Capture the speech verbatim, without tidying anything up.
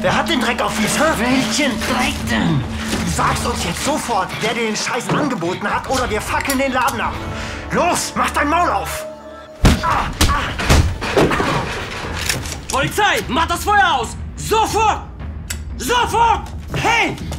Wer hat den Dreck auf Fies, hä? Welchen Dreck denn? Du sagst uns jetzt sofort, wer dir den Scheiß angeboten hat, oder wir fackeln den Laden ab. Los, mach dein Maul auf! Ah, ah. Polizei, macht das Feuer aus! Sofort! Sofort! Hey!